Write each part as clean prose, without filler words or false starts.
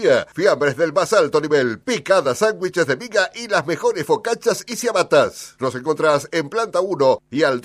Charcutería, fiambres del más alto nivel, picadas, sándwiches de miga y las mejores focachas y ciabatas. Nos encontrás en Planta 1 y al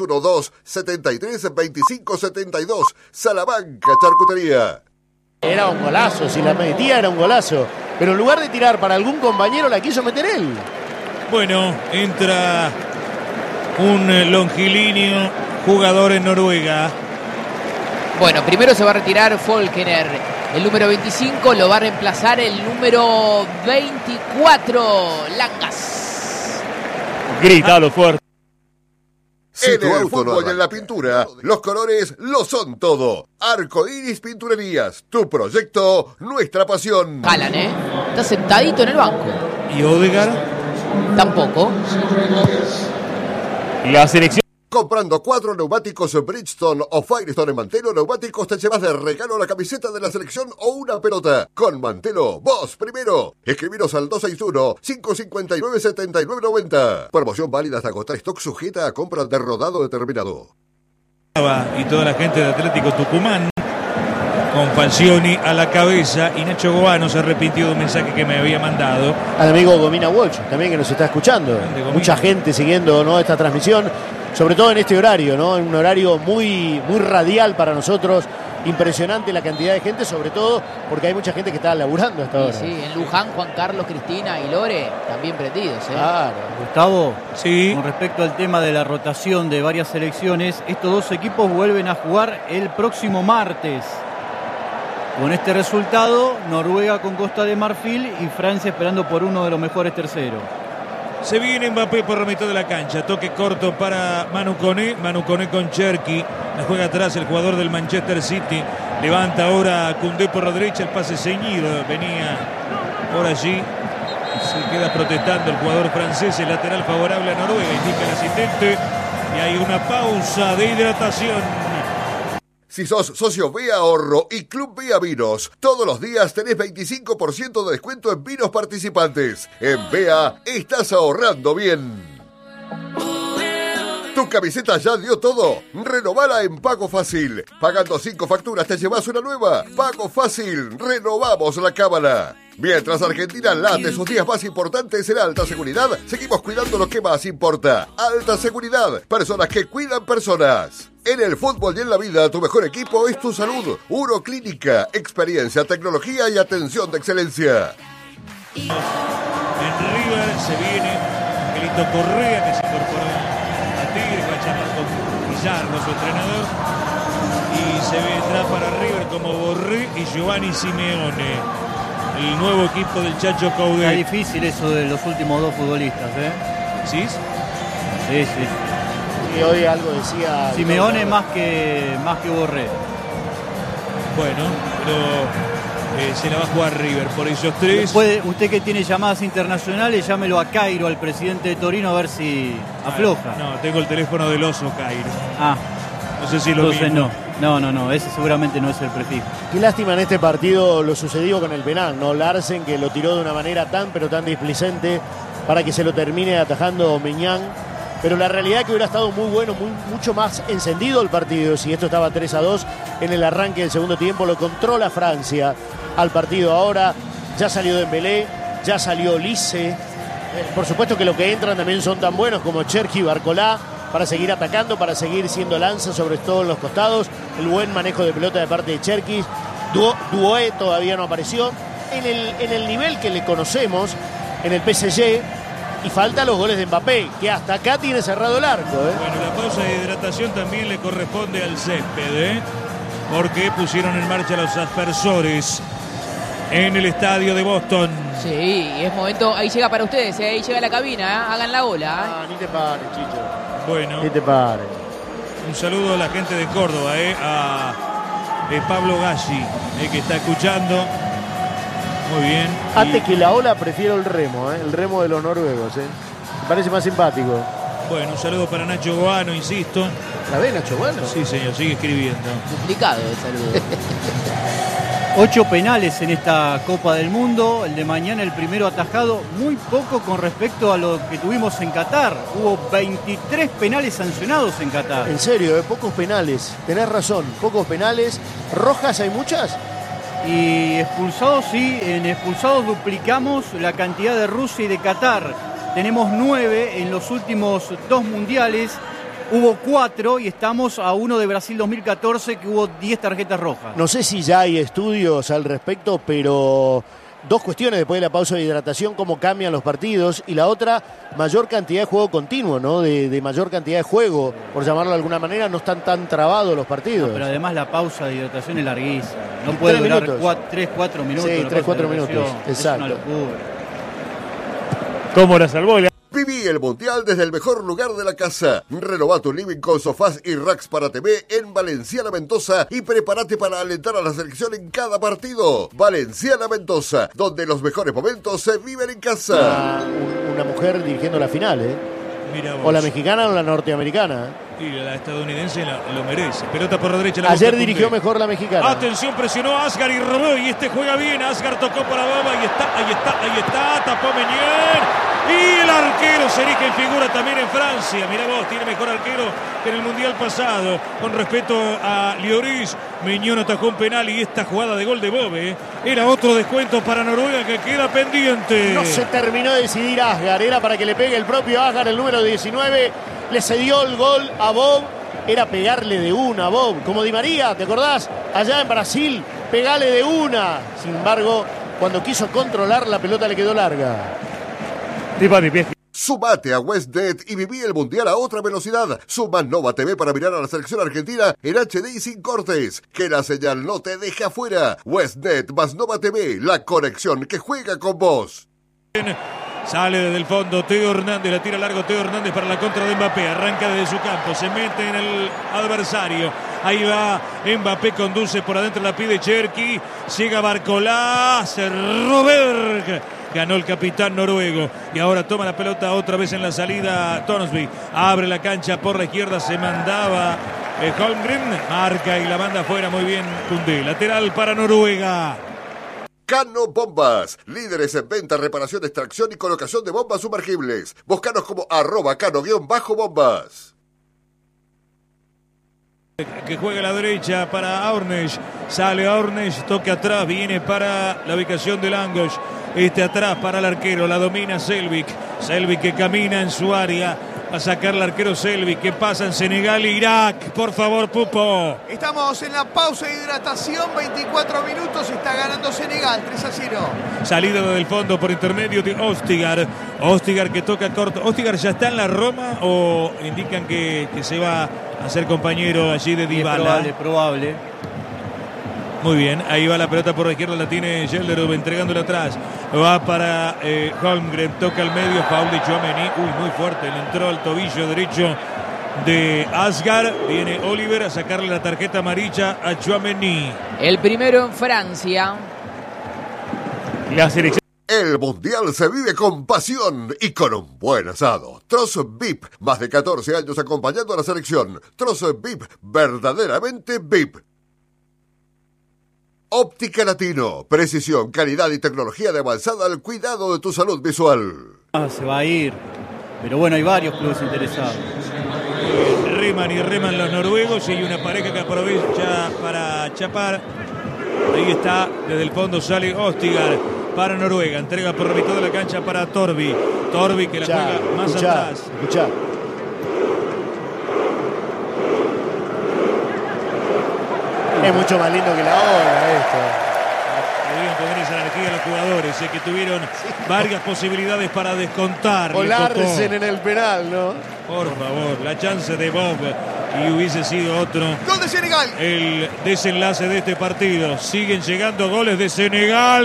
2612-732572, Salamanca Charcutería. Era un golazo, si la metía era un golazo, pero en lugar de tirar para algún compañero la quiso meter él. Bueno, entra un longilíneo jugador en Noruega. Bueno, primero se va a retirar Folkener, el número 25, lo va a reemplazar el número 24, Langas. Grítalo fuerte. En el fútbol y en la pintura, los colores lo son todo. Arco Iris Pinturerías, tu proyecto, nuestra pasión. Jalan, está sentadito en el banco. ¿Y Odegaard? Tampoco. La selección. Comprando 4 neumáticos Bridgestone o Firestone en Mantelo Neumáticos te llevas de regalo la camiseta de la selección o una pelota. Con Mantelo, vos primero. Escribiros al 261-559-7990. Promoción válida hasta agotar stock, sujeta a compra de rodado determinado. Y toda la gente de Atlético Tucumán con Falcioni a la cabeza, y Nacho Goano se arrepintió de un mensaje que me había mandado. Al amigo Gomina Walsh, también, que nos está escuchando. Mucha gente siguiendo, ¿no?, esta transmisión, sobre todo en este horario, ¿no? En un horario muy radial para nosotros. Impresionante la cantidad de gente, sobre todo porque hay mucha gente que está laburando hasta ahora. Sí, en Luján, Juan Carlos, Cristina y Lore también prendidos. Claro. Gustavo, sí. Con respecto al tema de la rotación de varias selecciones, estos dos equipos vuelven a jugar el próximo martes. Con este resultado, Noruega con Costa de Marfil y Francia esperando por uno de los mejores terceros. Se viene Mbappé por la mitad de la cancha. Toque corto para Manu Koné. Manu Koné con Cherki. La juega atrás el jugador del Manchester City. Levanta ahora Koundé por la derecha. El pase ceñido. Venía por allí. Se queda protestando el jugador francés. El lateral favorable a Noruega, indica el asistente. Y hay una pausa de hidratación. Si sos socio Bea Ahorro y Club Bea Vinos, todos los días tenés 25% de descuento en vinos participantes. En Bea estás ahorrando bien. ¿Tu camiseta ya dio todo? Renovala en Pago Fácil. Pagando 5 facturas te llevas una nueva. Pago Fácil, renovamos la cábala. Mientras Argentina late sus días más importantes en alta seguridad, seguimos cuidando lo que más importa. Alta seguridad, personas que cuidan personas. En el fútbol y en la vida, tu mejor equipo es tu salud. Uroclínica, experiencia, tecnología y atención de excelencia. En River se viene Angelito Correa, que se incorporó a Tigre, va a llamar con Pizarro, su entrenador. Y se vendrá para River como Borré y Giovanni Simeone, el nuevo equipo del Chacho Coudet. Está difícil eso de los últimos dos futbolistas, ¿eh? ¿Sí? Sí. Y hoy algo decía Simeone más que Borré. Bueno, pero se la va a jugar River por esos tres. Usted que tiene llamadas internacionales, llámelo a Cairo, al presidente de Torino, a ver si afloja. No, tengo el teléfono del oso Cairo. No sé si lo entonces mismo. No, ese seguramente no es el prefijo. Qué lástima en este partido lo sucedido con el penal, ¿no? Larsen, que lo tiró de una manera tan displicente para que se lo termine atajando Meñán. Pero la realidad es que hubiera estado muy bueno, mucho más encendido el partido si esto estaba 3-2 en el arranque del segundo tiempo. Lo controla Francia al partido ahora. Ya salió Dembélé, ya salió Olise. Por supuesto que los que entran también son tan buenos como Cherki y Barcolá para seguir atacando, para seguir siendo lanza sobre todo en los costados. El buen manejo de pelota de parte de Cherki. Doué todavía no apareció en el nivel que le conocemos en el PSG. Y faltan los goles de Mbappé, que hasta acá tiene cerrado el arco. Bueno, la pausa de hidratación también le corresponde al césped, porque pusieron en marcha los aspersores en el estadio de Boston. Sí, es momento, ahí llega para ustedes, ahí llega la cabina, hagan la ola. Ni te pares, Chicho. Bueno, Ni te pares. Un saludo a la gente de Córdoba, a Pablo Gassi, que está escuchando. Muy bien. Antes que la ola, prefiero el remo de los noruegos. Me parece más simpático. Bueno, un saludo para Nacho Goano, insisto. ¿La ve Nacho Goano? Sí, señor, sigue escribiendo. Duplicado el saludo. 8 penales en esta Copa del Mundo. El de mañana, el primero atajado, muy poco con respecto a lo que tuvimos en Qatar. Hubo 23 penales sancionados en Qatar. En serio, pocos penales. Tenés razón, pocos penales. ¿Rojas hay muchas? Y expulsados, sí, en expulsados duplicamos la cantidad de Rusia y de Qatar. Tenemos 9 en los últimos 2 mundiales. Hubo 4 y estamos a 1 de Brasil 2014 que hubo 10 tarjetas rojas. No sé si ya hay estudios al respecto, pero 2 cuestiones después de la pausa de hidratación, cómo cambian los partidos, y la otra, mayor cantidad de juego continuo, ¿no? De mayor cantidad de juego, por llamarlo de alguna manera, no están tan trabados los partidos. No, pero además la pausa de hidratación es larguísima. No puede durar 3-4 minutos. Sí, 3-4 minutos, exacto. Es una locura. ¿Cómo la salvó? Viví el Mundial desde el mejor lugar de la casa. Renová tu living con sofás y racks para TV en Valenciana Mendoza y prepárate para alentar a la selección en cada partido. Valenciana Mendoza, donde los mejores momentos se viven en casa. Una mujer dirigiendo la final, ¿eh? Mira vos. O la mexicana o la norteamericana. Y la estadounidense lo merece. Pelota por la derecha. Ayer dirigió mejor la mexicana. Atención, presionó a Asgar y robó. Y este juega bien. Asgar tocó para Baba. Ahí está. Tapó Meñán. Y el arquero se erige en figura también en Francia. Mirá vos, tiene mejor arquero que en el Mundial pasado. Con respeto a Lloris, Meñón atajó un penal y esta jugada de gol de Bobe era otro descuento para Noruega que queda pendiente. No se terminó de decidir Asgar. Era para que le pegue el propio Asgar, el número 19. Le cedió el gol a Bob. Era pegarle de una a Bob. Como Di María, ¿te acordás? Allá en Brasil, pegale de una. Sin embargo, cuando quiso controlar, la pelota le quedó larga. Sumate a WestNet y viví el Mundial a otra velocidad. Suma Nova TV para mirar a la selección argentina en HD y sin cortes. Que la señal no te deje afuera. WestNet más Nova TV, la conexión que juega con vos. Sale desde el fondo Teo Hernández, la tira largo Teo Hernández para la contra de Mbappé, arranca desde su campo, se mete en el adversario, ahí va Mbappé, conduce por adentro, la pide Cherki, llega Barcolá, cerró Berg, ganó el capitán noruego y ahora toma la pelota otra vez en la salida Torsby, abre la cancha por la izquierda, se mandaba Holmgren, marca y la manda afuera, muy bien Koundé, lateral para Noruega. Cano Bombas, líderes en venta, reparación, extracción y colocación de bombas sumergibles. Búscanos como @cano_bombas. Que juega a la derecha para Aurnes, sale Aurnes, toca atrás, viene para la ubicación de Langosh, atrás para el arquero, la domina Selvik que camina en su área, a sacar el arquero Selvik, que pasa en Senegal e Irak, por favor Pupo. Estamos en la pausa de hidratación, 24 minutos, está ganando Senegal, 3-0. Salida del fondo por intermedio de Ostigar que toca corto. Ostigar ya está en la Roma o indican que se va a ser compañero allí de Dybala. Es probable. Muy bien, ahí va la pelota por la izquierda, la tiene Gelderov entregándola atrás. Va para Holmgren, toca el medio, foul de Tchouaméni. Muy fuerte, le entró al tobillo derecho de Asgar. Viene Oliver a sacarle la tarjeta amarilla a Tchouaméni. El primero en Francia. La selección. El Mundial se vive con pasión y con un buen asado. Trozo VIP, más de 14 años acompañando a la selección. Trozo VIP, verdaderamente VIP. Óptica Latino, precisión, calidad y tecnología de avanzada al cuidado de tu salud visual. Se va a ir, pero bueno, hay varios clubes interesados. Reman los noruegos y hay una pareja que aprovecha para chapar. Ahí está, desde el fondo sale Ostigar para Noruega, entrega por la mitad de la cancha para Torbi que la juega más atrás. Escuchá. Es mucho más lindo que la ola esto. Debían poner esa energía a los jugadores, que tuvieron varias posibilidades para descontar. O Larsen en el penal, ¿no? Por favor, la chance de Bob y hubiese sido otro. ¡Gol de Senegal! El desenlace de este partido. Siguen llegando goles de Senegal.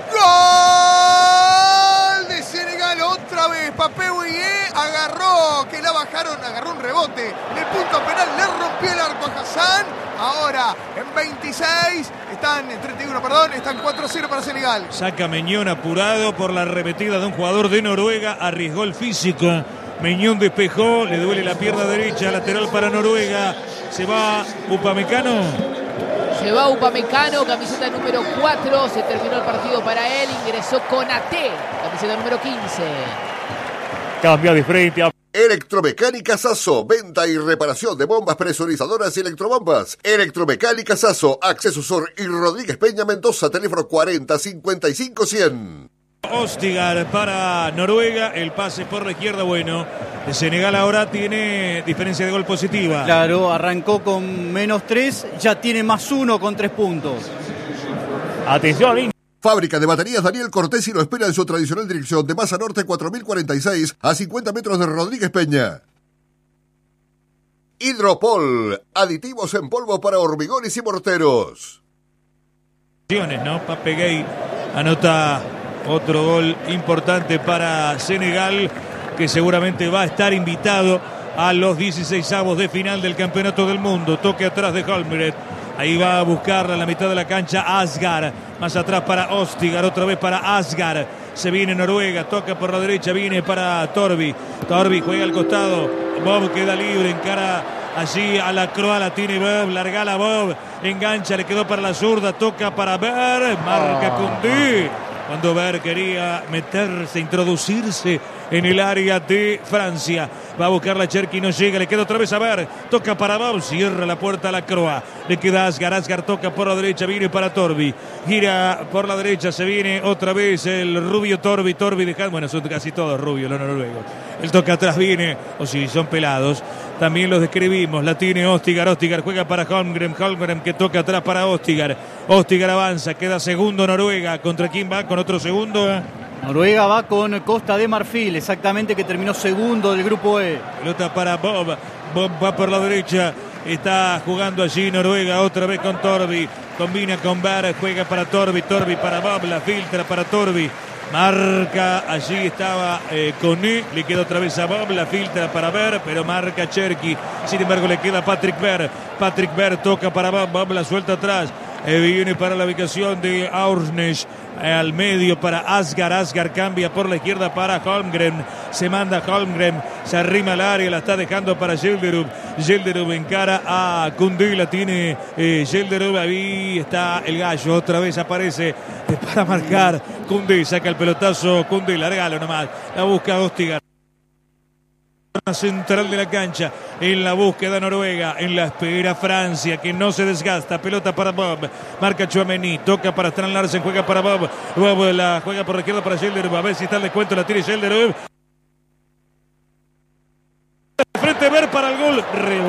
¡Gol de Senegal! Otra vez, Papé Guillé agarró un rebote en el punto penal, le rompió el arco a Hassan. Ahora en 26, están 4-0 para Senegal. Saca Meñón apurado por la arremetida de un jugador de Noruega, arriesgó el físico. Meñón despejó, le duele la pierna derecha, lateral para Noruega. Se va Upamecano. Se va Upamecano, camiseta número 4, se terminó el partido para él, ingresó Konaté, camiseta número 15. Cambia de frente a... Electromecánica Sasso, venta y reparación de bombas presurizadoras y electrobombas. Electromecánica Sasso, Acceso Sur y Rodríguez Peña Mendoza, teléfono 40 55 100. Ostigar para Noruega, el pase por la izquierda, bueno. El Senegal ahora tiene diferencia de gol positiva. Claro, arrancó con -3, ya tiene +1 con 3 puntos. Atención, Fábrica de baterías Daniel Cortesi lo espera en su tradicional dirección de Masa Norte 4046 a 50 metros de Rodríguez Peña. Hidropol, aditivos en polvo para hormigones y morteros. ¿No? Pape Gay anota otro gol importante para Senegal, que seguramente va a estar invitado a los 16avos de final del Campeonato del Mundo. Toque atrás de Holmgren. Ahí va a buscarla en la mitad de la cancha Asgar. Más atrás para Ostigar, otra vez para Asgar. Se viene Noruega, toca por la derecha, viene para Torbi. Torbi juega al costado. Bob queda libre, encara allí a la Croa, la tiene Bob, largala Bob. Engancha, le quedó para la zurda, toca para Ver. Marca Koundé. Cuando Ver quería meterse, introducirse en el área de Francia. Va a buscar la Cherki, no llega, le queda otra vez a Ver. Toca para Bob, cierra la puerta a la Croa. Le queda Asgar, Asgar toca por la derecha, viene para Torbi. Gira por la derecha, se viene otra vez el rubio Torbi. Torbi dejando, bueno, son casi todos rubios los noruegos. El toque atrás viene, o si son pelados, también los describimos. La tiene Ostigar, Ostigar juega para Holmgren, Holmgren que toca atrás para Ostigar. Ostigar avanza, queda segundo Noruega. ¿Contra quién va? ¿Con otro segundo? Noruega va con Costa de Marfil, exactamente, que terminó segundo del grupo E. Pelota para Bob. Bob va por la derecha. Está jugando allí Noruega otra vez con Torbi. Combina con Ver, juega para Torbi. Torbi para Bob, la filtra para Torbi. Marca, allí estaba Koné, le queda otra vez a Bob, la filtra para Ver, pero marca Cherki. Sin embargo le queda Patrick Ver. Patrick Ver toca para Bob, Bob la suelta atrás. Viene para la ubicación de Aursnes, al medio para Asgar. Asgar cambia por la izquierda para Holmgren. Se manda Holmgren, se arrima al área, la está dejando para Yildirim. Yildirim encara a Koundé, la tiene Yildirim. Ahí está el gallo, otra vez aparece para marcar. Koundé saca el pelotazo, Koundé, largalo nomás. La busca Ostigar. Central de la cancha, en la búsqueda Noruega, en la espera Francia, que no se desgasta. Pelota para Bob, marca Tchouaméni, toca para Strand Larsen, juega para Bob. Bob la juega por la izquierda para Yildirim, a ver si está el descuento, la tiene Yildirim. Frente Ver para el gol,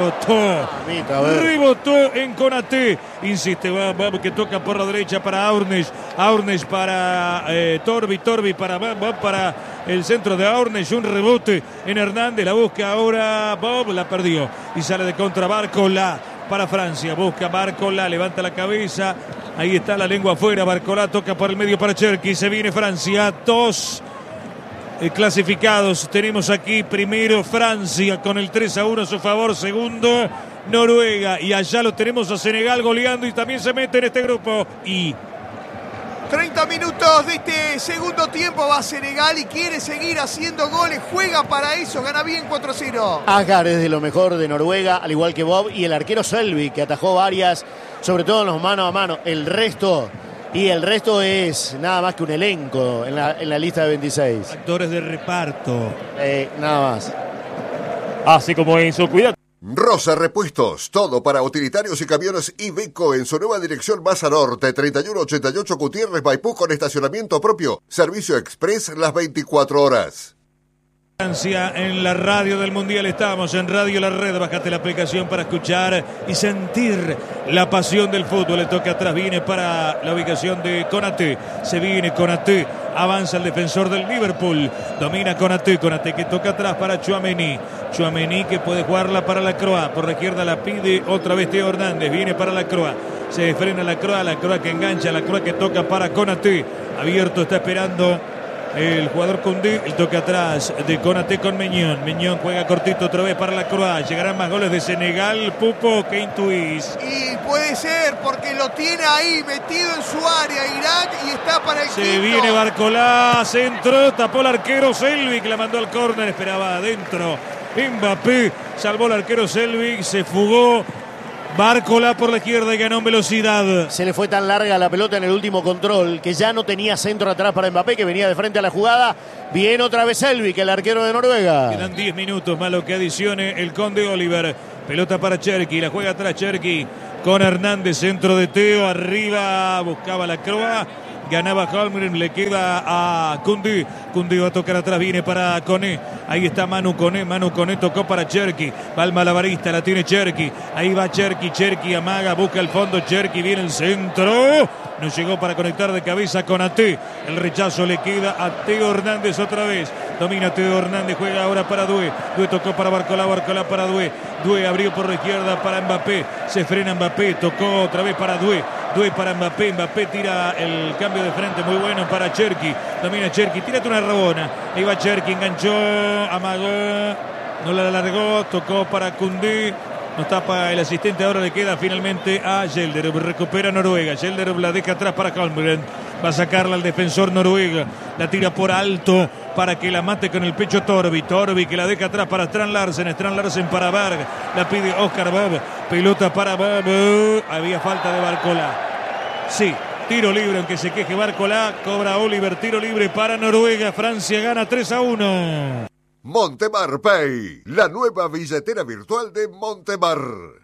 rebotó en Konaté, insiste Bob que toca por la derecha para Aursnes para Torbi para Bob para el centro de Aursnes, un rebote en Hernández, la busca ahora Bob, la perdió y sale de contra Barcola para Francia, busca Barcola, levanta la cabeza, ahí está la lengua afuera, Barcola toca por el medio para Cherki, se viene Francia, dos clasificados. Tenemos aquí primero Francia con el 3-1 a su favor, segundo Noruega y allá lo tenemos a Senegal goleando y también se mete en este grupo. Y 30 minutos de este segundo tiempo va Senegal y quiere seguir haciendo goles, juega para eso, gana bien 4-0. Asgar es de lo mejor de Noruega, al igual que Bob y el arquero Selvig, que atajó varias, sobre todo en los mano a mano. El resto es nada más que un elenco en la lista de 26. Actores de reparto. Nada más. Así como en su cuidado. Rosa Repuestos, todo para utilitarios y camiones Iveco en su nueva dirección Masa Norte, 3188 Gutiérrez Maipú con estacionamiento propio, servicio express las 24 horas. Francia en la radio del Mundial, estamos en Radio La Red, bájate la aplicación para escuchar y sentir la pasión del fútbol. Le toca atrás, viene para la ubicación de Konaté, se viene Konaté, avanza el defensor del Liverpool, domina Konaté que toca atrás para Tchouaméni que puede jugarla para la Croa, por la izquierda la pide otra vez Teo Hernández, viene para la Croa, se frena la Croa que engancha, la Croa que toca para Konaté, abierto está esperando el jugador Koundé, el toque atrás de Konaté con Meñón. Meñón juega cortito otra vez para la Croa. Llegarán más goles de Senegal, Pupo, ¿qué intuís? Y puede ser porque lo tiene ahí metido en su área Irak y está para el Se quinto. viene Barcola, centro, tapó el arquero Selvig, la mandó al córner, esperaba adentro. Mbappé salvó el arquero Selvig, se fugó Barcola por la izquierda y ganó en velocidad. Se le fue tan larga la pelota en el último control que ya no tenía centro atrás para Mbappé, que venía de frente a la jugada. Bien otra vez Elvik, el arquero de Noruega. Quedan 10 minutos más lo que adicione el Conde Oliver. Pelota para Cherki, la juega atrás Cherki con Hernández, centro de Teo, arriba buscaba la Croa. Ganaba Holmgren, le queda a Koundé. Koundé va a tocar atrás, viene para Koné. Ahí está Manu Koné tocó para Cherki. Va el malabarista, la tiene Cherki. Ahí va Cherki amaga, busca el fondo. Cherki viene el centro. No llegó para conectar de cabeza con Ate. El rechazo le queda a Teo Hernández otra vez. Domina Teo Hernández, juega ahora para Doué. Doué tocó para Barcola para Doué. Doué abrió por la izquierda para Mbappé. Se frena Mbappé, tocó otra vez para Doué. Doué para Mbappé. Mbappé tira el cambio de frente muy bueno para Cherki. Domina Cherki, tírate una rabona. Ahí va Cherki, enganchó, amagó, no la alargó, tocó para Koundé. Nos tapa el asistente, ahora le queda finalmente a Gelderup. Recupera Noruega. Gelderup la deja atrás para Holmgren. Va a sacarla al defensor Noruega. La tira por alto para que la mate con el pecho Torbi. Torbi que la deja atrás para Strand Larsen. Strand Larsen para Berg. La pide Oscar Berg. Pelota para Berg. Había falta de Barcola. Sí, tiro libre, aunque se queje Barcola. Cobra Oliver. Tiro libre para Noruega. Francia gana 3-1. Montemar Pay, la nueva billetera virtual de Montemar.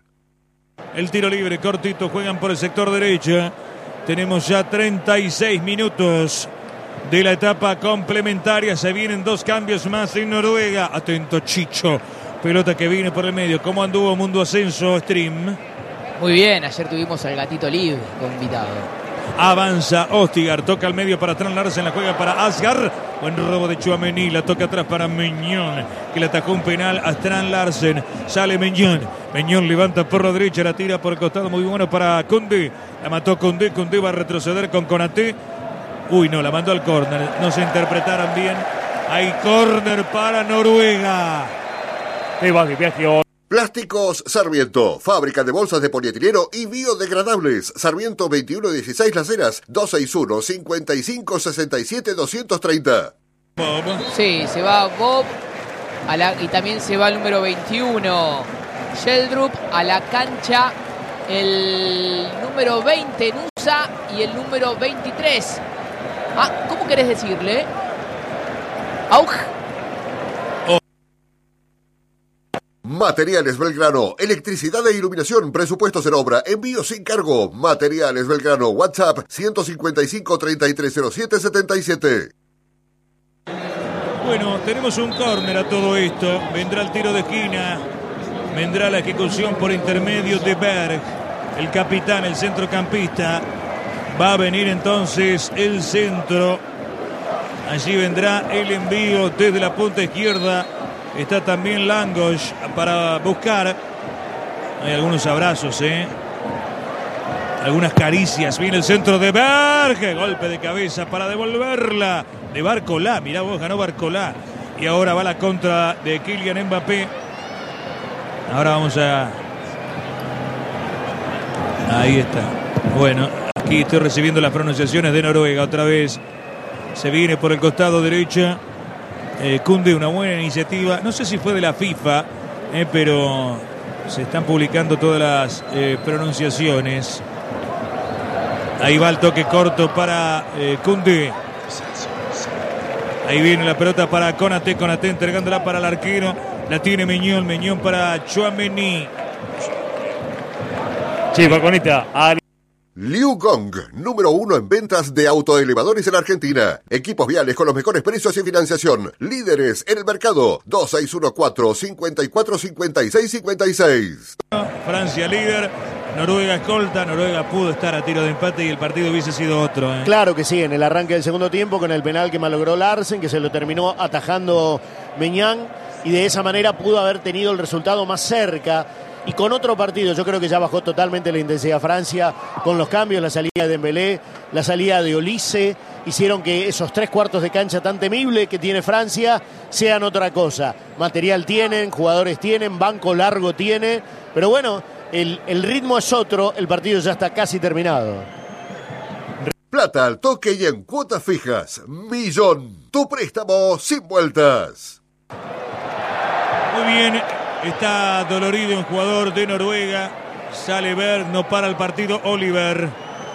El tiro libre cortito, juegan por el sector derecha. Tenemos ya 36 minutos de la etapa complementaria. Se vienen 2 cambios más en Noruega. Atento Chicho, pelota que viene por el medio. ¿Cómo anduvo Mundo Ascenso Stream? Muy bien, ayer tuvimos al gatito libre como invitado. Avanza Ostigar, toca al medio para Strand Larsen, la juega para Asgar. Buen robo de Tchouaméni, la toca atrás para Meñón, que le atajó un penal a Strand Larsen. Sale Meñón, Meñón levanta por la derecha, la tira por el costado, muy bueno para Koundé. La mató Koundé, Koundé va a retroceder con Konaté. Uy, no, la mandó al córner, no se interpretaron bien. Hay córner para Noruega. Plásticos Sarmiento, fábrica de bolsas de polietileno y biodegradables. Sarmiento 2116 Las Heras, 261-5567-230. Bob. Sí, se va Bob y también se va el número 21, Sheldrup, a la cancha el número 20, Nusa, y el número 23. ¿Cómo querés decirle? Auj. Materiales Belgrano, electricidad e iluminación, presupuestos en obra, envío sin cargo. Materiales Belgrano, WhatsApp 155-3307-77. Bueno, tenemos un córner a todo esto. Vendrá el tiro de esquina, vendrá la ejecución por intermedio de Berg, el capitán, el centrocampista. Va a venir entonces el centro. Allí vendrá el envío desde la punta izquierda. Está también Langosh para buscar. Hay algunos abrazos, algunas caricias. Viene el centro de Berg. Golpe de cabeza para devolverla de Barcola. Mirá vos, ganó Barcola. Y ahora va la contra de Kylian Mbappé. Ahora vamos a... Ahí está. Bueno, aquí estoy recibiendo las pronunciaciones de Noruega otra vez. Se viene por el costado derecha. Koundé, una buena iniciativa. No sé si fue de la FIFA, pero se están publicando todas las pronunciaciones. Ahí va el toque corto para Koundé. Ahí viene la pelota para Konaté. Konaté entregándola para el arquero. La tiene Meñón. Meñón para Tchouaméni. Sí, Balconita. Liu Gong, número 1 en ventas de autoelevadores en Argentina. Equipos viales con los mejores precios y financiación. Líderes en el mercado. 2614-545656. Francia líder, Noruega escolta. Noruega pudo estar a tiro de empate y el partido hubiese sido otro. Claro que sí, en el arranque del segundo tiempo con el penal que malogró Larsen, que se lo terminó atajando Meñán, y de esa manera pudo haber tenido el resultado más cerca. Y con otro partido, yo creo que ya bajó totalmente la intensidad Francia, con los cambios, la salida de Dembélé, la salida de Olise, hicieron que esos 3/4 de cancha tan temible que tiene Francia sean otra cosa. Material tienen, jugadores tienen, banco largo tiene, pero bueno, el ritmo es otro, el partido ya está casi terminado. Plata al toque y en cuotas fijas. Millón, tu préstamo sin vueltas. Muy bien. Está dolorido un jugador de Noruega. Sale Berg, no para el partido Oliver.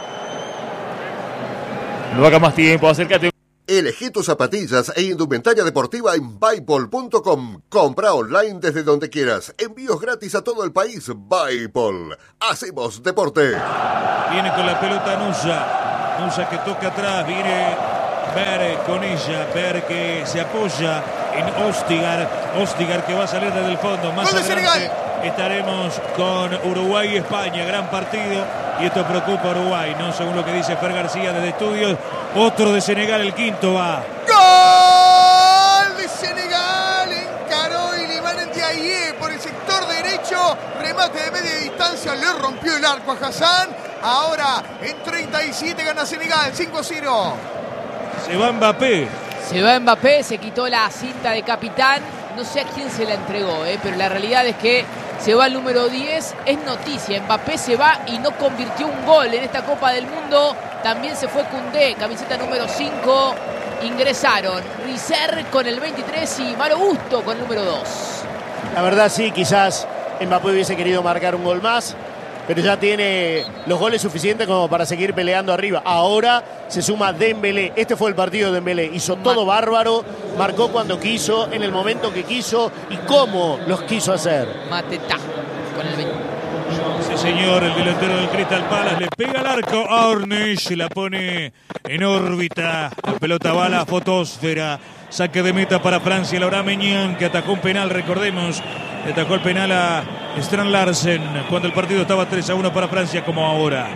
No haga más tiempo, acércate. Elegí tus zapatillas e indumentaria deportiva en Buypol.com. Compra online desde donde quieras. Envíos gratis a todo el país. Buypol. Hacemos deporte. Viene con la pelota Nusa. Nusa que toca atrás. Viene Berg con ella. Berg que se apoya en Ostigar. Ostigar que va a salir desde el fondo. Más adelante estaremos con Uruguay y España. Gran partido. Y esto preocupa a Uruguay, ¿no? Según lo que dice Fer García desde estudios. Otro de Senegal, el quinto va. ¡Gol de Senegal! Encaró Iliman Ndiaye por el sector derecho. Remate de media distancia. Le rompió el arco a Hassan. Ahora en 37 gana Senegal. 5-0. Se va Mbappé. Se va Mbappé, se quitó la cinta de capitán. No sé a quién se la entregó, pero la realidad es que se va el número 10. Es noticia. Mbappé se va y no convirtió un gol en esta Copa del Mundo. También se fue Koundé, camiseta número 5. Ingresaron Rizer con el 23 y Malo Gusto con el número 2. La verdad sí, quizás Mbappé hubiese querido marcar un gol más, pero ya tiene los goles suficientes como para seguir peleando arriba. Ahora se suma Dembélé. Este fue el partido de Dembélé. Hizo todo bárbaro, marcó cuando quiso, en el momento que quiso y cómo los quiso hacer. Mateta con el 20. Sí, señor, el delantero del Crystal Palace le pega al arco a Ornish, la pone en órbita. La pelota va a la fotosfera. Saque de meta para Francia. Laura Meñán, que atajó un penal, recordemos. Le atajó el penal a Strand Larsen cuando el partido estaba 3-1 para Francia, como ahora.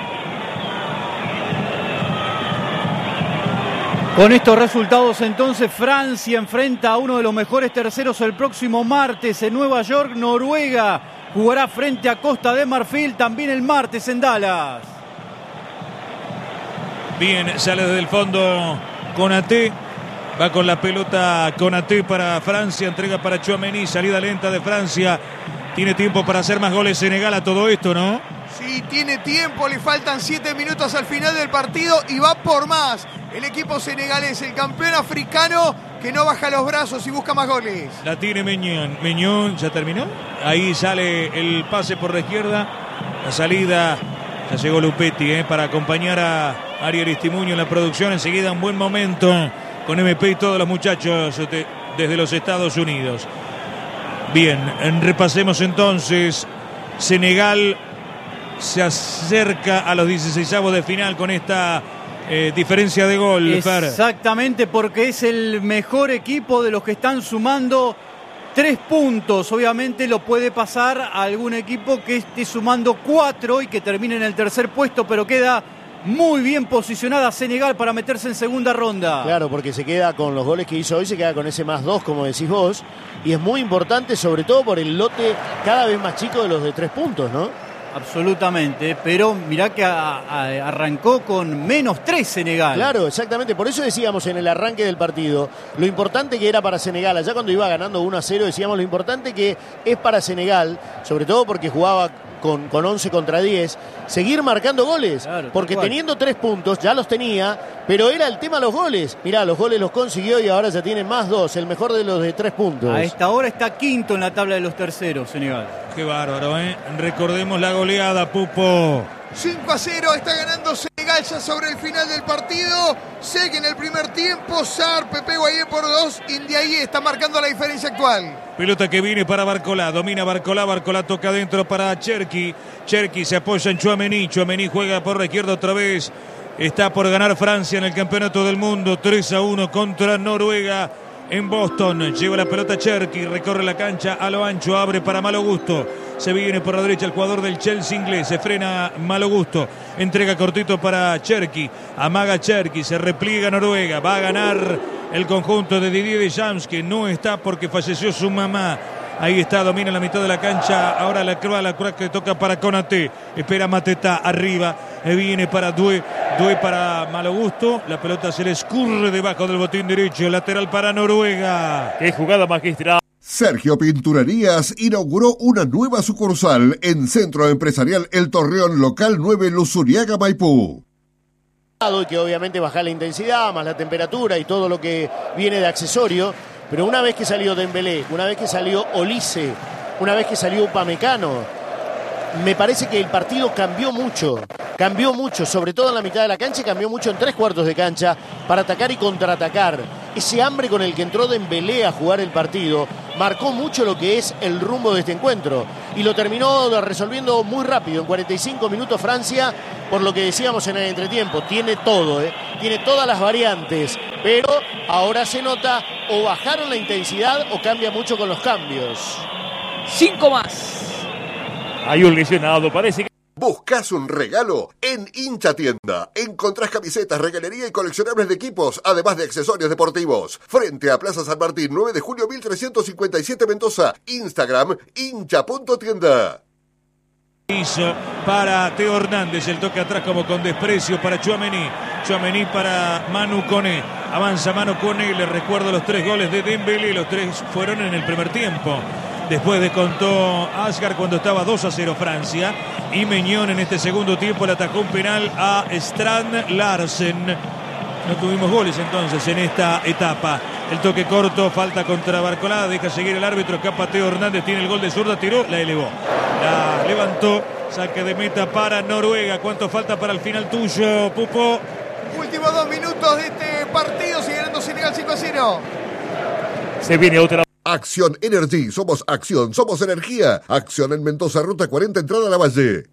Con estos resultados, entonces, Francia enfrenta a uno de los mejores terceros el próximo martes en Nueva York. Noruega jugará frente a Costa de Marfil también el martes en Dallas. Bien, sale desde el fondo Konaté. Va con la pelota Konaté para Francia. Entrega para Tchouaméni. Salida lenta de Francia. Tiene tiempo para hacer más goles Senegal a todo esto, ¿no? Sí, tiene tiempo. Le faltan 7 minutos al final del partido y va por más. El equipo senegalés, el campeón africano que no baja los brazos y busca más goles. La tiene Meñón. Meñón, ¿ya terminó? Ahí sale el pase por la izquierda. La salida, ya llegó Lupetti para acompañar a Ariel Estimuño en la producción. Enseguida un buen momento con MP y todos los muchachos desde los Estados Unidos. Bien, repasemos entonces. Senegal se acerca a los 16avos de final con esta diferencia de gol. Exactamente, porque es el mejor equipo de los que están sumando 3 puntos. Obviamente lo puede pasar a algún equipo que esté sumando 4 y que termine en el tercer puesto, pero queda muy bien posicionada Senegal para meterse en segunda ronda. Claro, porque se queda con los goles que hizo hoy, se queda con ese +2, como decís vos, y es muy importante, sobre todo por el lote cada vez más chico de los de 3 puntos, ¿no? Absolutamente, pero mirá que arrancó con -3 Senegal. Claro, exactamente, por eso decíamos en el arranque del partido lo importante que era para Senegal. Allá cuando iba ganando 1-0 decíamos lo importante que es para Senegal, sobre todo porque jugaba con 11 contra 10, seguir marcando goles, claro, porque teniendo 3 puntos, ya los tenía, pero era el tema los goles. Mirá, los goles los consiguió y ahora ya tiene +2, el mejor de los de 3 puntos. A esta hora está quinto en la tabla de los terceros, Senegal. Qué bárbaro, Recordemos la goleada, Pupo. 5-0, está ganando Senegal ya sobre el final del partido. Segue en el primer tiempo, Sarr, Pepe Guayé por 2, Ndiaye está marcando la diferencia actual. Pelota que viene para Barcolá, domina Barcolá toca adentro para Cherki. Cherki se apoya en Tchouaméni, Tchouaméni juega por la izquierda otra vez. Está por ganar Francia en el Campeonato del Mundo, 3-1 contra Noruega en Boston. Lleva la pelota Cherki, recorre la cancha a lo ancho, abre para Malo Gusto. Se viene por la derecha el jugador del Chelsea inglés, se frena Malo Gusto, entrega cortito para Cherki, amaga Cherki, se repliega Noruega, va a ganar el conjunto de Didier Deschamps, que no está porque falleció su mamá. Ahí está, domina la mitad de la cancha, ahora la croa que toca para Konaté, espera Mateta arriba, viene para Doué para Malo Gusto, la pelota se le escurre debajo del botín derecho, lateral para Noruega. ¡Qué jugada magistral! Sergio Pinturerías inauguró una nueva sucursal en Centro Empresarial El Torreón, local 9, Luzuriaga, Maipú. Que obviamente baja la intensidad, más la temperatura y todo lo que viene de accesorio, pero una vez que salió Dembélé, una vez que salió Olise una vez que salió Upamecano. Me parece que el partido cambió mucho, sobre todo en la mitad de la cancha y cambió mucho en 3/4 de cancha para atacar y contraatacar. Ese hambre con el que entró Dembélé a jugar el partido marcó mucho lo que es el rumbo de este encuentro y lo terminó resolviendo muy rápido. En 45 minutos Francia, por lo que decíamos en el entretiempo, tiene todo, tiene todas las variantes, pero ahora se nota o bajaron la intensidad o cambia mucho con los cambios. 5 más. Hay un lesionado, parece que... ¿Buscas un regalo? En Hincha Tienda encontrás camisetas, regalería y coleccionables de equipos, además de accesorios deportivos. Frente a Plaza San Martín, 9 de julio 1357 Mendoza. Instagram, hincha.tienda. Hizo para Teo Hernández, el toque atrás como con desprecio para Tchouaméni. Tchouaméni para Manu Koné. Avanza Manu Koné, le recuerdo los 3 goles de Dembélé, los 3 fueron en el primer tiempo. Después descontó Asgar cuando estaba 2-0 Francia. Y Meñón en este segundo tiempo le atacó un penal a Strand Larsen. No tuvimos goles entonces en esta etapa. El toque corto, falta contra Barcolá, deja seguir el árbitro, escapa Teo Hernández, tiene el gol de zurda, tiró, la elevó. La levantó, saque de meta para Noruega. ¿Cuánto falta para el final tuyo, Pupo? Últimos 2 minutos de este partido, sigue ganando Senegal 5-0. Se viene otra. Acción Energy, somos acción, somos energía. Acción en Mendoza, ruta 40, entrada a la Valle.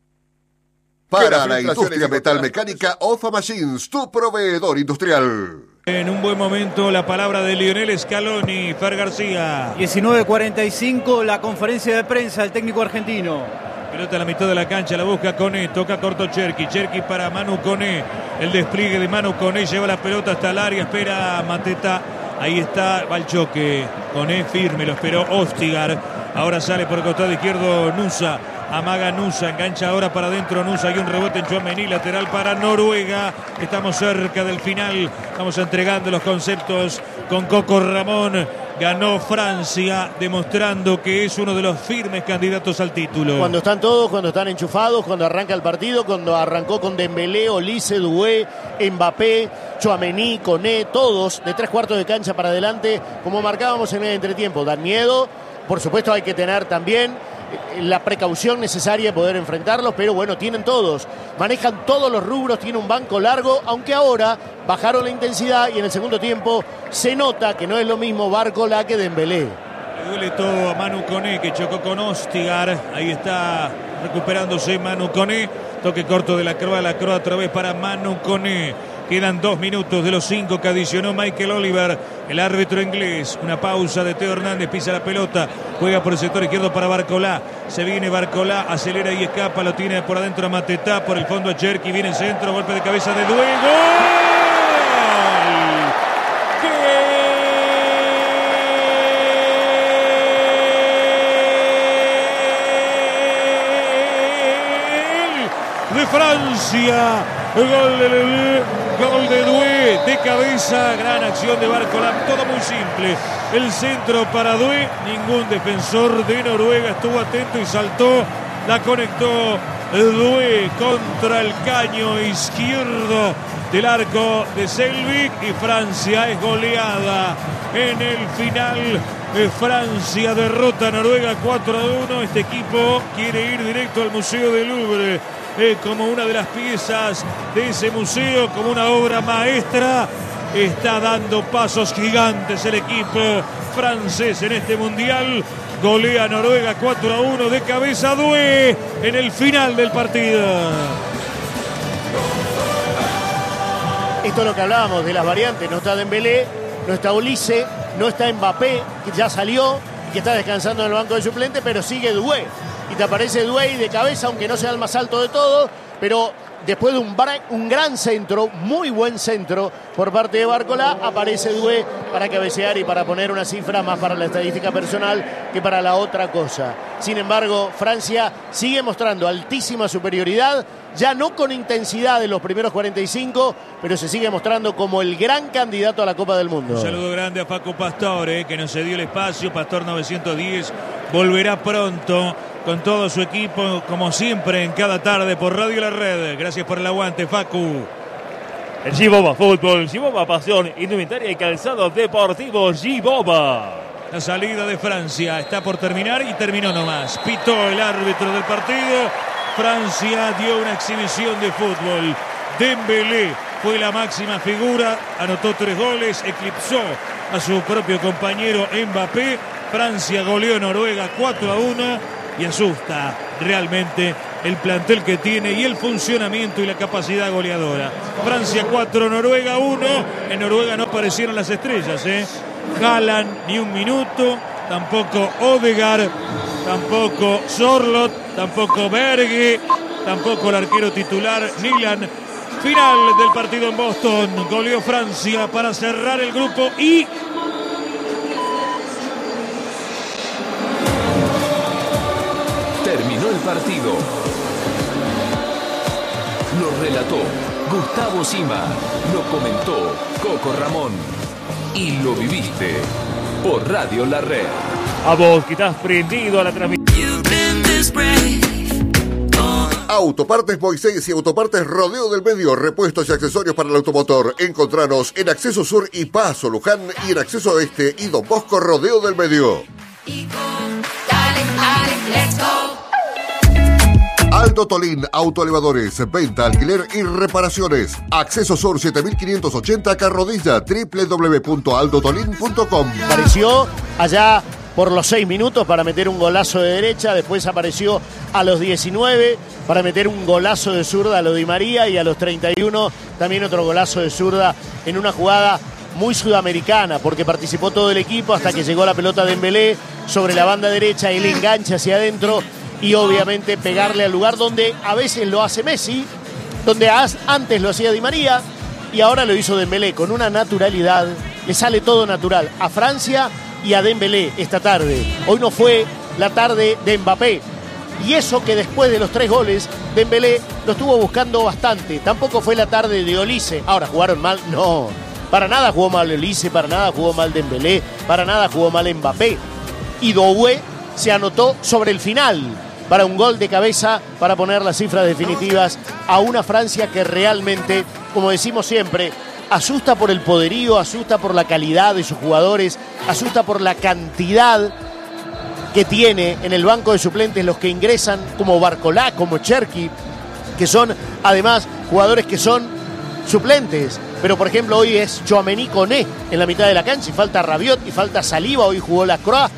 Para la industria metalmecánica, Ofa Machines, tu proveedor industrial. En un buen momento la palabra de Lionel Scaloni, Fer García. 19:45, la conferencia de prensa del técnico argentino. Pelota a la mitad de la cancha, la busca Koné, toca corto Cherki para Manu Koné. El despliegue de Manu Koné, lleva la pelota hasta el área, espera Mateta. Ahí está, va el choque. Koné firme, lo esperó Ostigar. Ahora sale por el costado izquierdo Nusa. Amaga Nusa, engancha ahora para adentro Nusa. Hay un rebote en Tchouaméni, lateral para Noruega. Estamos cerca del final. Estamos entregando los conceptos con Coco Ramón. Ganó Francia, demostrando que es uno de los firmes candidatos al título. Cuando están todos, cuando están enchufados, cuando arranca el partido, cuando arrancó con Dembélé, Olise, Doué, Mbappé, Tchouaméni, Koné, todos de 3/4 de cancha para adelante, como marcábamos en el entretiempo. Dan miedo, por supuesto hay que tener también la precaución necesaria de poder enfrentarlos, pero bueno, tienen todos, manejan todos los rubros, tiene un banco largo, aunque ahora bajaron la intensidad y en el segundo tiempo se nota que no es lo mismo Barcola que Dembélé. Le duele todo a Manu Koné, que chocó con Ostigar. Ahí está recuperándose Manu Koné. Toque corto de la Croa otra vez para Manu Koné. Quedan 2 minutos de los 5 que adicionó Michael Oliver, el árbitro inglés. Una pausa de Teo Hernández, pisa la pelota, juega por el sector izquierdo para Barcolá. Se viene Barcolá, acelera y escapa, lo tiene por adentro a Mateta, por el fondo a Cherki, viene el centro, golpe de cabeza de Doué. ¡Gol! De Francia, gol de Doué de cabeza, gran acción de Barcolá, todo muy simple. El centro para Doué, ningún defensor de Noruega estuvo atento y saltó, la conectó Doué contra el caño izquierdo del arco de Selvik y Francia es goleada en el final. Francia derrota a Noruega 4-1. Este equipo quiere ir directo al Museo del Louvre como una de las piezas de ese museo, como una obra maestra. Está dando pasos gigantes el equipo francés en este mundial. Golea a Noruega 4-1 de cabeza Doué en el final del partido. Esto es lo que hablábamos de las variantes. No está Dembélé, no está Olise, no está Mbappé, que ya salió y que está descansando en el banco de suplente, pero sigue Doué. Y te aparece Doué de cabeza, aunque no sea el más alto de todos, pero después de un gran centro, muy buen centro por parte de Barcolá, aparece Doué para cabecear y para poner una cifra más para la estadística personal que para la otra cosa. Sin embargo, Francia sigue mostrando altísima superioridad, ya no con intensidad en los primeros 45, pero se sigue mostrando como el gran candidato a la Copa del Mundo. Un saludo grande a Paco Pastore, que nos cedió el espacio. Pastor 910 volverá pronto con todo su equipo, como siempre, en cada tarde por Radio La Red. Gracias por el aguante, Facu. El G-Boba Fútbol, G-Boba Pasión, indumentaria y calzado deportivo G-Boba. La salida de Francia está por terminar y terminó nomás. Pitó el árbitro del partido. Francia dio una exhibición de fútbol. Dembélé fue la máxima figura, anotó 3 goles, eclipsó a su propio compañero Mbappé. Francia goleó a Noruega 4-1 y asusta realmente el plantel que tiene y el funcionamiento y la capacidad goleadora. Francia 4, Noruega 1. En Noruega no aparecieron las estrellas, Haaland ni un minuto, tampoco Odegaard, tampoco Sorloth, tampoco Berge, tampoco el arquero titular Nilan. Final del partido en Boston, goleó Francia para cerrar el grupo y terminó el partido. Lo relató Gustavo Sima, lo comentó Coco Ramón y lo viviste por Radio La Red. A vos que estás prendido a la transmisión. Autopartes Moisés y Autopartes Rodeo del Medio, repuestos y accesorios para el automotor. Encontranos en Acceso Sur y Paso Luján y en Acceso Este y Don Bosco Rodeo del Medio. Aldo Tolín, autoelevadores, venta, alquiler y reparaciones. Acceso Sur 7580 Carrodilla, www.aldotolin.com. Apareció allá por los 6 minutos para meter un golazo de derecha, después apareció a los 19 para meter un golazo de zurda a lo Di María y a los 31 también otro golazo de zurda en una jugada muy sudamericana porque participó todo el equipo hasta que llegó la pelota de Dembélé sobre la banda derecha, él engancha hacia adentro y obviamente pegarle al lugar donde a veces lo hace Messi, donde antes lo hacía Di María y ahora lo hizo Dembélé con una naturalidad, le sale todo natural a Francia y a Dembélé esta tarde. Hoy no fue la tarde de Mbappé. Y eso que después de los 3 goles, Dembélé lo estuvo buscando bastante. Tampoco fue la tarde de Olise. Ahora, ¿jugaron mal? No. Para nada jugó mal Olise, para nada jugó mal Dembélé, para nada jugó mal Mbappé. Y Doué se anotó sobre el final para un gol de cabeza para poner las cifras definitivas a una Francia que realmente, como decimos siempre, asusta por el poderío, asusta por la calidad de sus jugadores, asusta por la cantidad que tiene en el banco de suplentes los que ingresan como Barcolá, como Cherki, que son además jugadores que son suplentes. Pero por ejemplo hoy es Tchouaméni Koné en la mitad de la cancha y falta Rabiot y falta Saliba, hoy jugó Lacroix.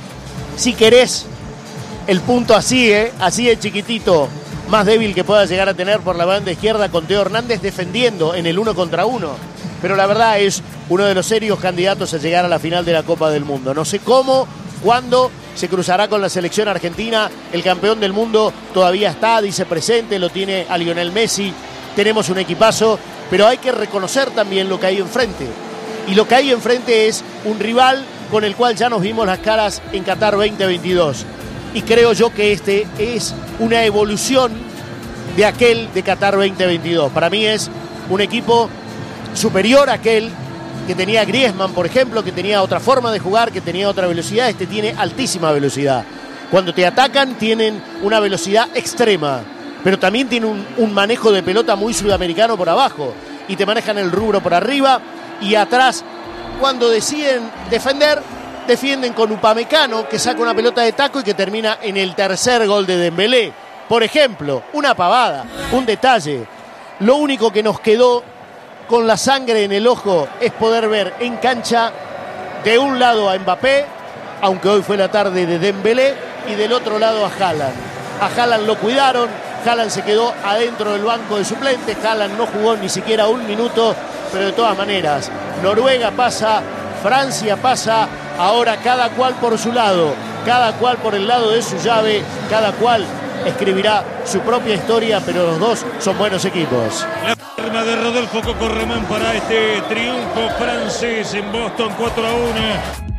Si querés el punto así, así de chiquitito, más débil que pueda llegar a tener por la banda izquierda con Teo Hernández defendiendo en el 1 contra 1. Pero la verdad es uno de los serios candidatos a llegar a la final de la Copa del Mundo. No sé cómo, cuándo se cruzará con la selección argentina. El campeón del mundo todavía está, dice presente, lo tiene a Lionel Messi. Tenemos un equipazo, pero hay que reconocer también lo que hay enfrente. Y lo que hay enfrente es un rival con el cual ya nos vimos las caras en Qatar 2022. Y creo yo que este es una evolución de aquel de Qatar 2022. Para mí es un equipo superior a aquel que tenía Griezmann, por ejemplo, que tenía otra forma de jugar, que tenía otra velocidad. Este tiene altísima velocidad. Cuando te atacan tienen una velocidad extrema, pero también tiene un manejo de pelota muy sudamericano por abajo. Y te manejan el rubro por arriba y atrás. Cuando deciden defender, defienden con Upamecano, que saca una pelota de taco y que termina en el tercer gol de Dembélé. Por ejemplo, una pavada, un detalle. Lo único que nos quedó con la sangre en el ojo es poder ver en cancha de un lado a Mbappé, aunque hoy fue la tarde de Dembélé, y del otro lado a Haaland. A Haaland lo cuidaron, Haaland se quedó adentro del banco de suplentes, Haaland no jugó ni siquiera un minuto, pero de todas maneras, Noruega pasa, Francia pasa, ahora cada cual por su lado, cada cual por el lado de su llave, cada cual escribirá su propia historia, pero los dos son buenos equipos. La firma de Rodolfo Coco Ramón para este triunfo francés en Boston 4-1.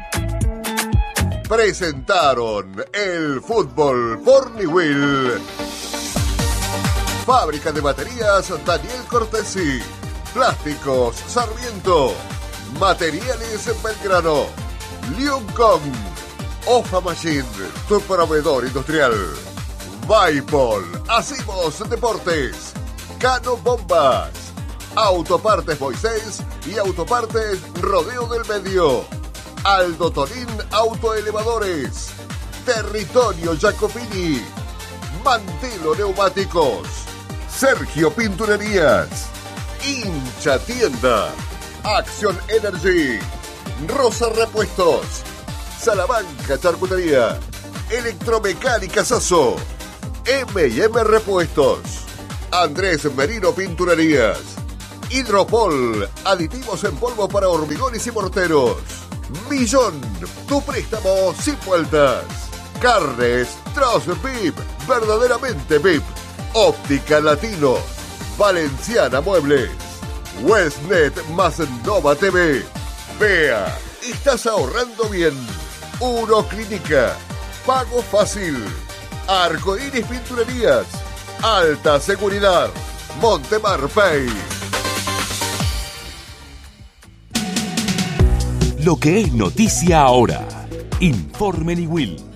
Presentaron el fútbol Forniwil. Fábrica de baterías Daniel Cortesi. Plásticos Sarmiento. Materiales Belgrano. Liuncon. Ofa Machine, tu proveedor industrial. Vaipol, Hacimos Deportes. Cano Bombas. Autopartes Moisés y Autopartes Rodeo del Medio. Aldo Tonín Autoelevadores, Territorio Jacopini, Mantelo Neumáticos, Sergio Pinturerías, Hincha Tienda, Acción Energy, Rosa Repuestos, Salamanca Charcutería, Electromecánica Sasso, M&M Repuestos, Andrés Merino Pinturerías, Hidropol, aditivos en polvo para hormigones y morteros, Millón, tu préstamo sin vueltas, Carnes Trust VIP, verdaderamente VIP, Óptica Latino, Valenciana Muebles, Westnet más Nova TV. Vea, estás ahorrando bien. Uno Clínica, Pago Fácil, Arcoíris Pinturerías, Alta Seguridad, Montemar Pay. Lo que es noticia ahora. Informe Niwil.